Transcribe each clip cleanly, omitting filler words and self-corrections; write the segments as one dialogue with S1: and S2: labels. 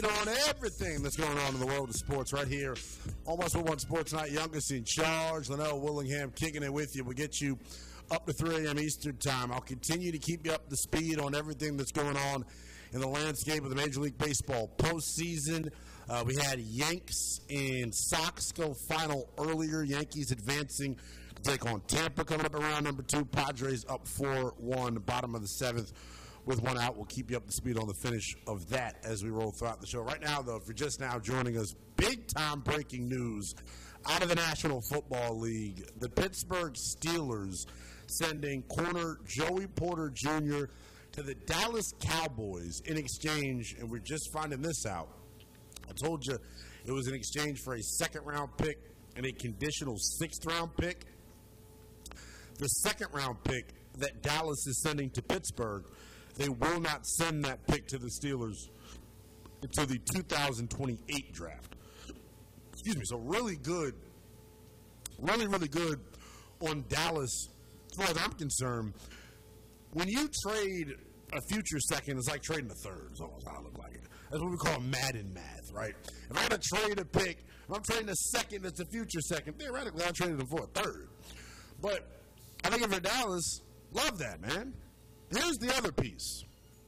S1: On everything that's going on in the world of sports right here. Almost for One Sports Night, youngest in charge. Linnell Willingham kicking it with you. We'll get you up to 3 a.m. Eastern time. I'll continue to keep you up to speed on everything that's going on in the landscape of the Major League Baseball postseason. We had Yanks and Sox go final earlier. Yankees advancing to take on Tampa coming up around number 2. Padres up 4-1, bottom of the 7th. With one out, we'll keep you up to speed on the finish of that as we roll throughout the show. Right now, though, if you're just now joining us, big-time breaking news out of the National Football League. The Pittsburgh Steelers sending corner Joey Porter Jr. to the Dallas Cowboys in exchange, and we're just finding this out. I told you it was in exchange for a second-round pick and a conditional sixth-round pick. The second-round pick that Dallas is sending to Pittsburgh, they will not send that pick to the Steelers until the 2028 draft. Excuse me. So really good, really good on Dallas. As far as I'm concerned, when you trade a future second, it's like trading a third. That's almost how it look like it. That's what we call Madden math, right? If I got to trade a pick, if I'm trading a second that's a future second, theoretically I'm trading them for a third. But I think if you're Dallas, love that, man. Here's the other piece.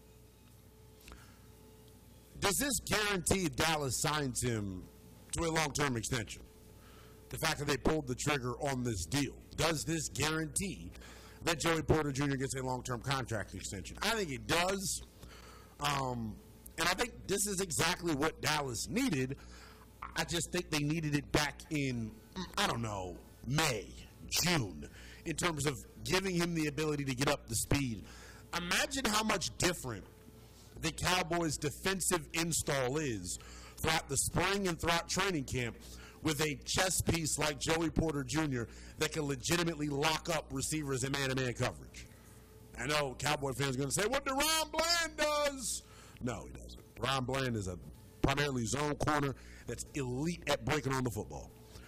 S1: Does this guarantee Dallas signs him to a long-term extension? The fact that they pulled the trigger on this deal. Does this guarantee that Joey Porter Jr. gets a long-term contract extension? I think it does. And I think this is exactly what Dallas needed. I just think they needed it back in, I don't know, May, June, in terms of giving him the ability to get up to speed. Imagine how much different the Cowboys' defensive install is throughout the spring and throughout training camp with a chess piece like Joey Porter Jr. that can legitimately lock up receivers in man-to-man coverage. I know Cowboy fans are going to say, what DeRon Bland does. No, he doesn't. DeRon Bland is a primarily zone corner that's elite at breaking on the football.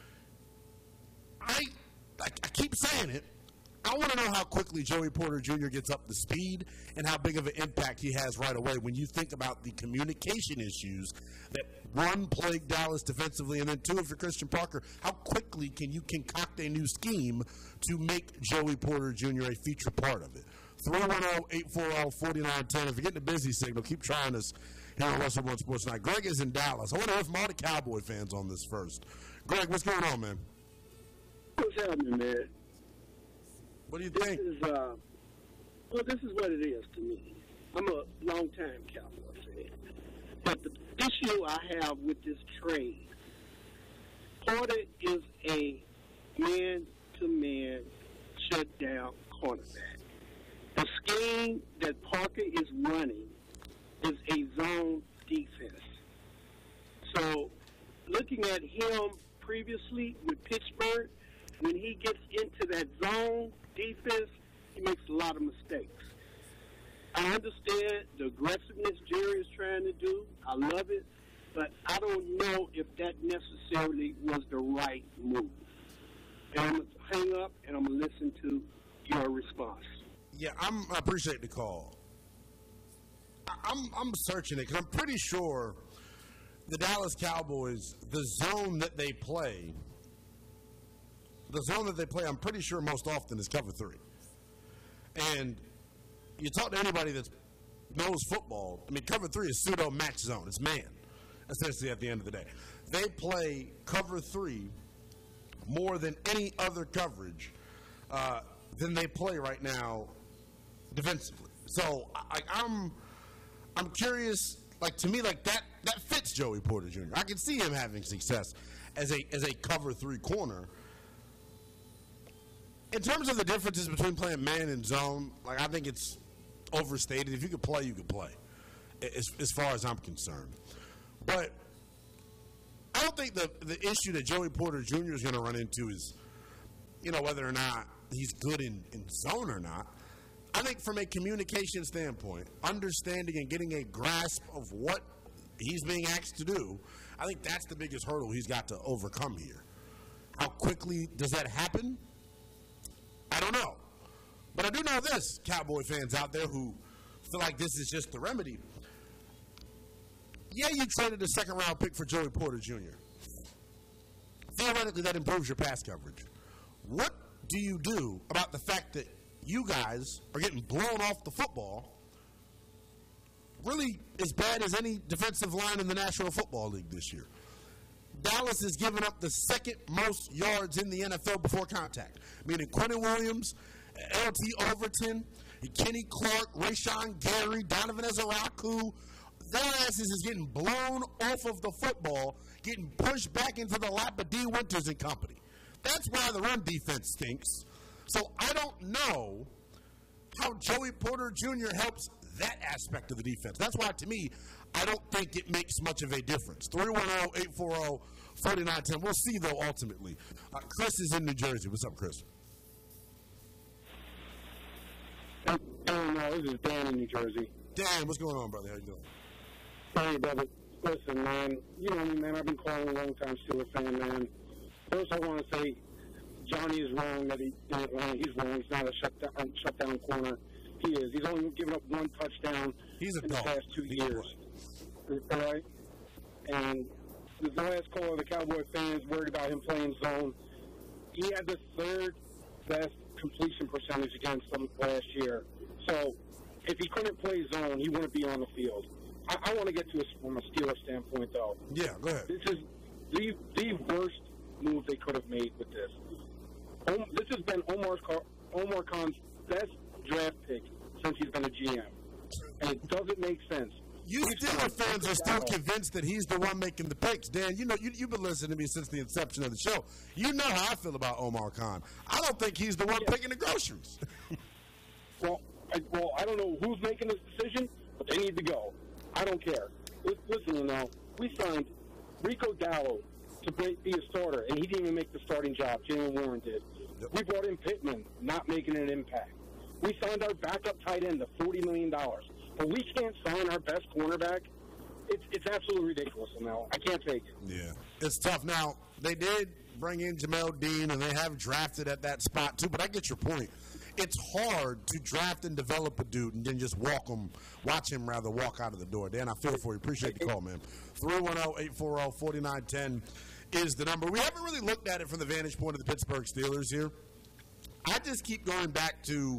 S1: I keep saying it. I want to know how quickly Joey Porter Jr. gets up to speed and how big of an impact he has right away when you think about the communication issues that, one, plague Dallas defensively, and then, two, if you're Christian Parker, how quickly can you concoct a new scheme to make Joey Porter Jr. a feature part of it? 310-840-4910. If you're getting a busy signal, keep trying us here on Russell One Sports Night. Greg is in Dallas. I want to hear from all the Cowboy fans on this first. Greg, what's going on, man?
S2: What's happening, man?
S1: What do you think?
S2: This is what it is to me. I'm a long-time Cowboy fan. But the issue I have with this trade, Porter is a man-to-man shutdown cornerback. The scheme that Parker is running is a zone defense. So looking at him previously with Pittsburgh, when he gets into that zone defense, he makes a lot of mistakes. I understand the aggressiveness Jerry is trying to do. I love it. But I don't know if that necessarily was the right move. And I'm going to hang up and I'm going to listen to your response.
S1: Yeah, I appreciate the call. I'm searching it because I'm pretty sure the Dallas Cowboys, the zone that they play, I'm pretty sure most often is cover 3. And you talk to anybody that knows football, I mean, cover 3 is pseudo match zone. It's man, essentially, at the end of the day. They play cover 3 more than any other coverage than they play right now defensively. So I'm curious, like, to me, like, that fits Joey Porter Jr. I can see him having success as a cover 3 corner. In terms of the differences between playing man and zone, like, I think it's overstated. If you could play, you could play, as far as I'm concerned. But I don't think the issue that Joey Porter Jr. is going to run into is, whether or not he's good in zone or not. I think from a communication standpoint, understanding and getting a grasp of what he's being asked to do, I think that's the biggest hurdle he's got to overcome here. How quickly does that happen? I don't know. But I do know this, Cowboy fans out there who feel like this is just the remedy. Yeah, you traded a second-round pick for Joey Porter Jr. Theoretically, that improves your pass coverage. What do you do about the fact that you guys are getting blown off the football really as bad as any defensive line in the National Football League this year? Dallas has given up the second most yards in the NFL before contact, meaning Quentin Williams, L.T. Overton, Kenny Clark, Rashawn Gary, Donovan Ezaraku. Their asses is getting blown off of the football, getting pushed back into the lap of D. Winters and company. That's why the run defense stinks. So I don't know how Joey Porter Jr. helps that aspect of the defense. That's why, to me, I don't think it makes much of a difference. 310-840-4910. We'll see, though, ultimately. Chris is in New Jersey. What's up, Chris?
S3: This is Dan in New Jersey.
S1: Dan, what's going on, brother? How you doing?
S3: Hey, brother. Listen, man. You know me, man. I've been calling a long-time Steelers fan, man. First, I want to say Johnny is wrong that he didn't win. He's wrong. He's not a shutdown corner. He is. He's only given up one touchdown in the past 2 years. All right? And the last call of the Cowboy fans worried about him playing zone. He had the third best completion percentage against them last year. So if he couldn't play zone, he wouldn't be on the field. I want to get to from a Steelers standpoint, though.
S1: Yeah, go ahead.
S3: This is the worst move they could have made with this. This has been Omar Khan's best draft pick since he's been a GM. And it doesn't make sense.
S1: You Steelers fans are still convinced that he's the one making the picks. Dan, you know, you've been listening to me since the inception of the show. You know how I feel about Omar Khan. I don't think he's the one picking the groceries.
S3: Well, I don't know who's making this decision, but they need to go. I don't care. Listen, we signed Rico Dallo to be a starter, and he didn't even make the starting job. Jalen Warren did. Yep. We brought in Pittman, not making an impact. We signed our backup tight end to $40 million. But we can't sign our best cornerback. It's absolutely ridiculous now. I can't take it.
S1: Yeah, it's tough. Now, they did bring in Jamel Dean, and they have drafted at that spot, too. But I get your point. It's hard to draft and develop a dude and then just watch him walk out of the door. Dan, I feel for you. Appreciate the call, man. 310-840-4910 is the number. We haven't really looked at it from the vantage point of the Pittsburgh Steelers here. I just keep going back to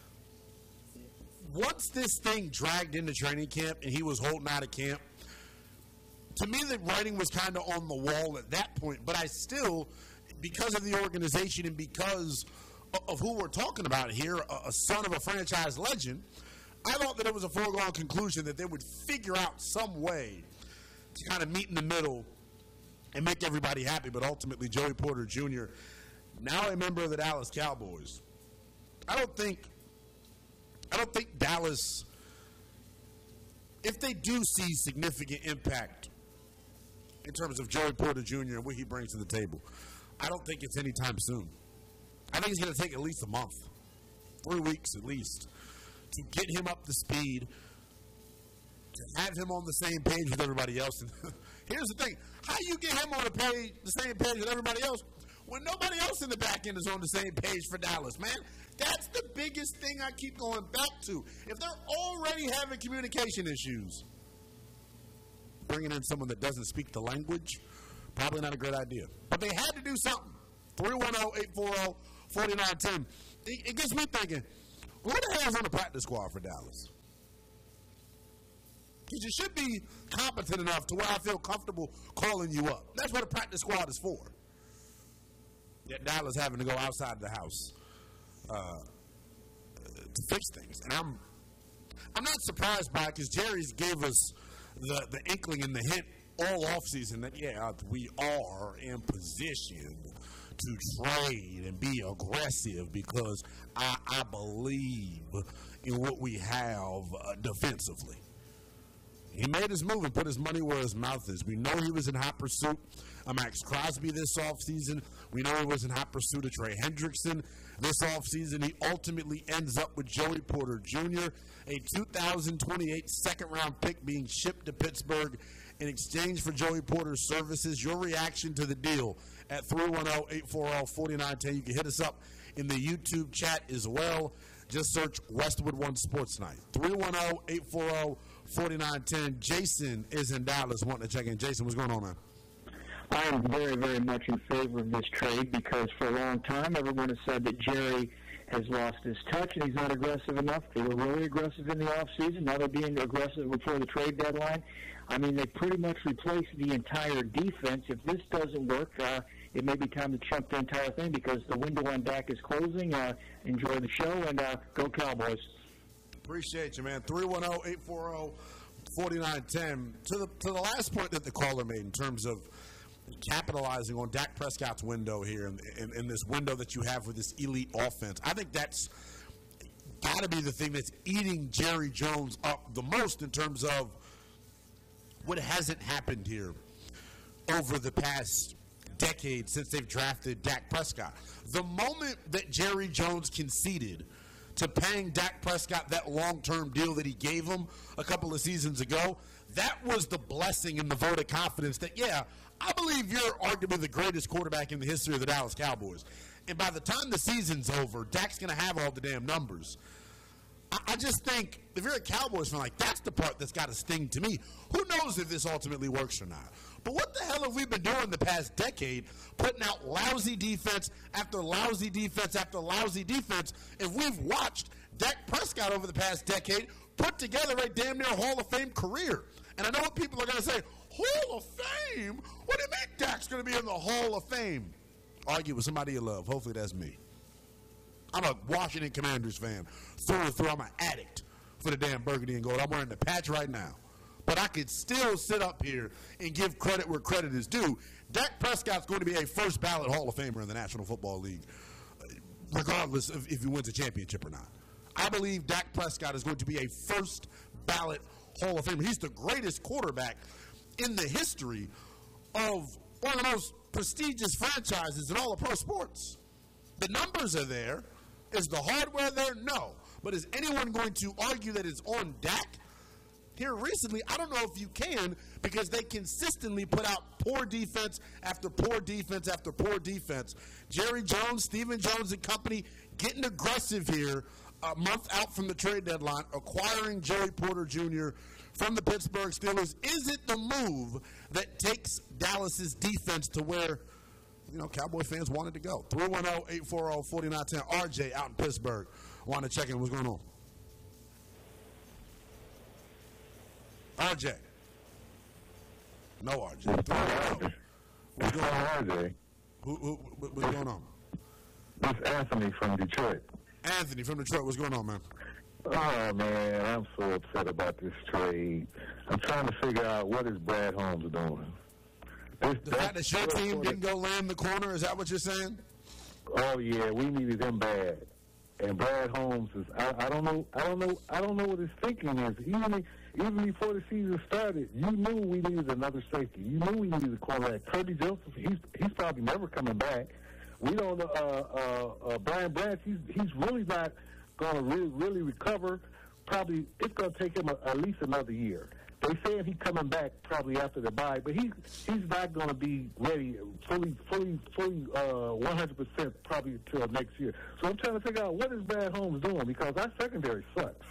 S1: once this thing dragged into training camp and he was holding out of camp, to me the writing was kind of on the wall at that point. But I still, because of the organization and because of who we're talking about here, a son of a franchise legend, I thought that it was a foregone conclusion that they would figure out some way to kind of meet in the middle and make everybody happy. But ultimately, Joey Porter Jr., now a member of the Dallas Cowboys, I don't think Dallas, if they do see significant impact in terms of Joey Porter Jr. and what he brings to the table, I don't think it's anytime soon. I think it's going to take at least a month, 3 weeks at least, to get him up to speed, to have him on the same page with everybody else. And here's the thing. How do you get him on the same page with everybody else when nobody else in the back end is on the same page for Dallas, man? That's the biggest thing I keep going back to. If they're already having communication issues, bringing in someone that doesn't speak the language, probably not a great idea. But they had to do something. 310-840-4910. It gets me thinking, who the hell is on the practice squad for Dallas? Because you should be competent enough to where I feel comfortable calling you up. That's what a practice squad is for. Yet Dallas having to go outside the house to fix things. And I'm not surprised by it because Jerry's gave us the inkling and the hint all offseason that, we are in position to trade and be aggressive because I believe in what we have defensively. He made his move and put his money where his mouth is. We know he was in hot pursuit of Max Crosby this offseason. We know he was in hot pursuit of Trey Hendrickson this offseason. He ultimately ends up with Joey Porter Jr., a 2028 second-round pick being shipped to Pittsburgh in exchange for Joey Porter's services. Your reaction to the deal at 310-840-4910. You can hit us up in the YouTube chat as well. Just search Westwood One Sports Night. 310-840-4910. 49-10. Jason is in Dallas wanting to check in. Jason, what's going on, man?
S4: I am very, very much in favor of this trade because for a long time everyone has said that Jerry has lost his touch and he's not aggressive enough. They were really aggressive in the offseason. Now they're being aggressive before the trade deadline. I mean, they pretty much replaced the entire defense. If this doesn't work, it may be time to chunk the entire thing because the window on Dak is closing. Enjoy the show, and go Cowboys.
S1: Appreciate you, man. 310-840-4910. To the last point that the caller made in terms of capitalizing on Dak Prescott's window here in this window that you have with this elite offense, I think that's got to be the thing that's eating Jerry Jones up the most in terms of what hasn't happened here over the past decade since they've drafted Dak Prescott. The moment that Jerry Jones conceded to paying Dak Prescott that long-term deal that he gave him a couple of seasons ago, that was the blessing and the vote of confidence that, yeah, I believe you're arguably the greatest quarterback in the history of the Dallas Cowboys. And by the time the season's over, Dak's going to have all the damn numbers. I just think if you're a Cowboys fan, like, that's the part that's got to sting to me. Who knows if this ultimately works or not? But what the hell have we been doing the past decade, putting out lousy defense after lousy defense after lousy defense, if we've watched Dak Prescott over the past decade put together a damn near Hall of Fame career? And I know what people are going to say, Hall of Fame? What do you mean Dak's going to be in the Hall of Fame? Argue with somebody you love. Hopefully that's me. I'm a Washington Commanders fan. Through and through, I'm an addict for the damn burgundy and gold. I'm wearing the patch right now. But I could still sit up here and give credit where credit is due. Dak Prescott's going to be a first-ballot Hall of Famer in the National Football League, regardless of if he wins a championship or not. I believe Dak Prescott is going to be a first-ballot Hall of Famer. He's the greatest quarterback in the history of one of the most prestigious franchises in all of pro sports. The numbers are there. Is the hardware there? No. But is anyone going to argue that it's on Dak? Here recently, I don't know if you can because they consistently put out poor defense after poor defense after poor defense. Jerry Jones, Stephen Jones and company getting aggressive here a month out from the trade deadline, acquiring Joey Porter Jr. from the Pittsburgh Steelers. Is it the move that takes Dallas's defense to where, you know, Cowboy fans wanted to go? 310-840-4910. RJ out in Pittsburgh. Want to check in. What's going on? RJ. No RJ. What's going on, RJ? What's going on?
S5: It's Anthony from Detroit.
S1: Anthony from Detroit. What's going on, man?
S5: Oh, man, I'm so upset about this trade. I'm trying to figure out what is Brad Holmes doing.
S1: The fact that your team didn't go land the corner, is that what you're saying?
S5: Oh, yeah, we needed him bad. And Brad Holmes is, I don't know what his thinking is. Even before the season started, you knew we needed another safety. You knew we needed a cornerback. Kirby Joseph, he's probably never coming back. We don't know, Brian Branch, he's really not going to really recover. Probably, it's going to take him at least another year. They saying he's coming back probably after the bye, but he's not going to be ready fully 100% probably until next year. So I'm trying to figure out what is Brad Holmes doing because our secondary sucks.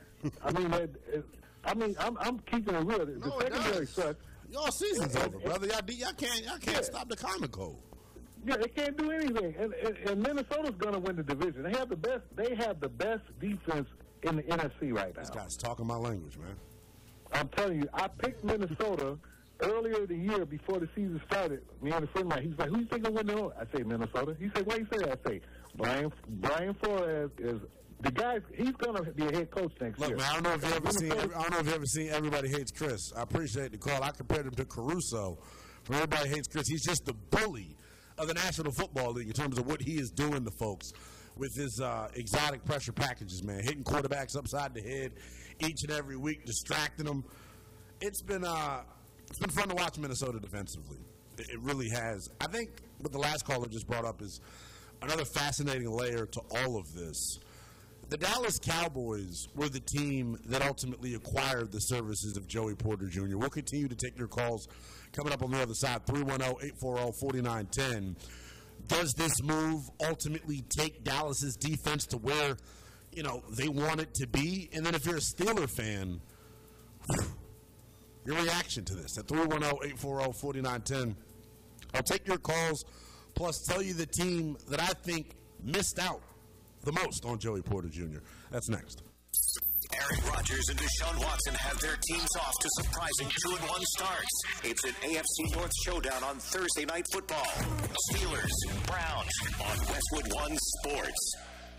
S5: I'm keeping it real. The secondary sucks.
S1: Y'all season's over, brother. Y'all can't stop the common cold.
S5: Yeah, they can't do anything. And Minnesota's going to win the division. They have the best defense in the NFC right now.
S1: This guy's talking my language, man.
S5: I'm telling you, I picked Minnesota earlier the year before the season started. Me and a friend of mine, he's like, "Who you think will win the North?" I say Minnesota. He said, "Why you say that?" I say, Brian Flores is the guy. He's gonna be a head coach next year.
S1: Man, I don't know if you ever seen Everybody Hates Chris. I appreciate the call. I compared him to Caruso from Everybody Hates Chris. He's just the bully of the National Football League in terms of what he is doing to folks with his exotic pressure packages, man, hitting quarterbacks upside the head each and every week, distracting them. It's been fun to watch Minnesota defensively. It really has. I think what the last caller just brought up is another fascinating layer to all of this. The Dallas Cowboys were the team that ultimately acquired the services of Joey Porter Jr. We'll continue to take your calls coming up on the other side, 310-840-4910. Does this move ultimately take Dallas's defense to where, you know, they want it to be? And then if you're a Steeler fan, Your reaction to this at 310-840-4910. I'll take your calls, plus tell you the team that I think missed out the most on Joey Porter Jr. That's next.
S6: Aaron Rodgers and Deshaun Watson have their teams off to surprising 2-1 starts. It's an AFC North showdown on Thursday Night Football. Steelers, Browns on Westwood One Sports.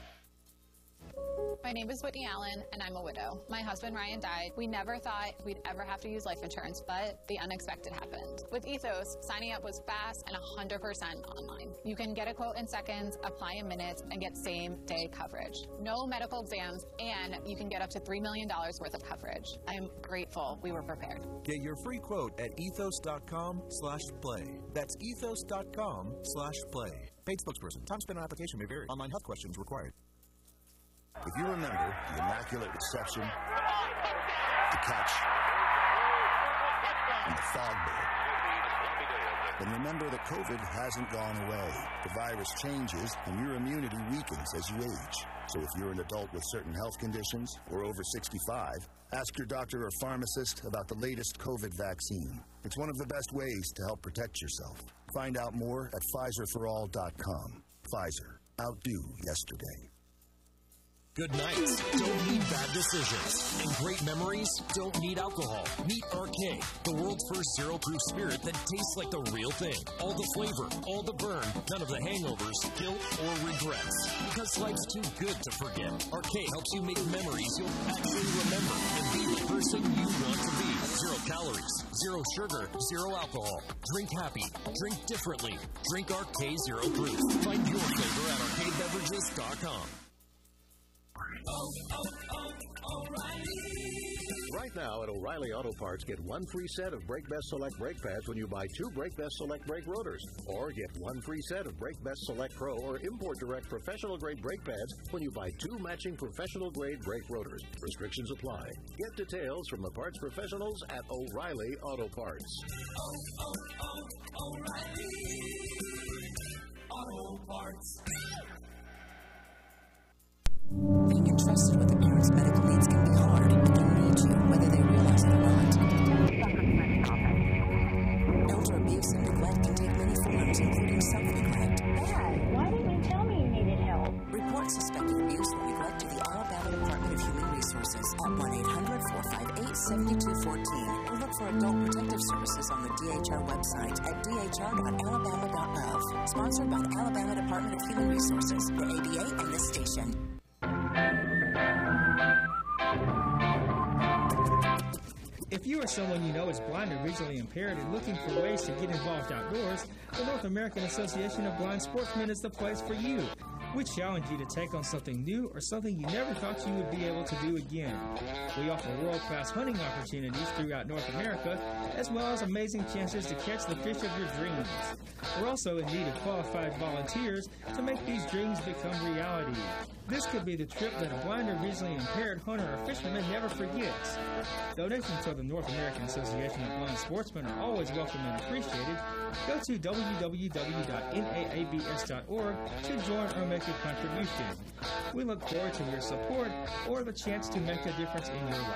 S7: My name is Whitney Allen, and I'm a widow. My husband, Ryan, died. We never thought we'd ever have to use life insurance, but the unexpected happened. With Ethos, signing up was fast and 100% online. You can get a quote in seconds, apply in minutes, and get same-day coverage. No medical exams, and you can get up to $3 million worth of coverage. I am grateful we were prepared.
S8: Get your free quote at ethos.com/play. That's ethos.com/play. Paid spokesperson. Time spent on application may vary. Online health questions required.
S9: If you remember the Immaculate Reception, the catch, and the fog bowl, then remember that COVID hasn't gone away. The virus changes and your immunity weakens as you age. So if you're an adult with certain health conditions or over 65, ask your doctor or pharmacist about the latest COVID vaccine. It's one of the best ways to help protect yourself. Find out more at PfizerForAll.com. Pfizer. Outdo yesterday.
S10: Good nights don't need bad decisions, and great memories don't need alcohol. Meet RK, the world's first zero-proof spirit that tastes like the real thing. All the flavor, all the burn, none of the hangovers, guilt, or regrets. Because life's too good to forget. RK helps you make memories you'll actually remember and be the person you want to be. 0 calories, 0 sugar, 0 alcohol. Drink happy, drink differently. Drink RK Zero Proof. Find your flavor at arcadebeverages.com.
S11: Right now at O'Reilly Auto Parts, get one free set of Brake Best Select brake pads when you buy 2 Brake Best Select brake rotors. Or get one free set of Brake Best Select Pro or Import Direct professional grade brake pads when you buy 2 matching professional grade brake rotors. Restrictions apply. Get details from the parts professionals at O'Reilly Auto Parts.
S12: O'Reilly Auto Parts.
S13: Being entrusted with a parent's medical needs can be hard, but they need you, whether they realize it or not. Elder abuse and neglect can take many forms, including self-neglect.
S14: Dad, why didn't you tell me you needed help?
S13: Report suspected abuse or neglect to the Alabama Department of Human Resources at 1-800-458-7214 or look for Adult Protective Services on the DHR website at dhr.alabama.gov. Sponsored by the Alabama Department of Human Resources, the ABA, and this station.
S15: If you or someone you know is blind or visually impaired and looking for ways to get involved outdoors, the North American Association of Blind Sportsmen is the place for you. We challenge you to take on something new or something you never thought you would be able to do again. We offer world-class hunting opportunities throughout North America, as well as amazing chances to catch the fish of your dreams. We're also in need of qualified volunteers to make these dreams become reality. This could be the trip that a blind or visually impaired hunter or fisherman never forgets. Donations to the North American Association of Blind Sportsmen are always welcome and appreciated. Go to www.naabs.org to join or make a contribution. We look forward to your support or the chance to make a difference in your life.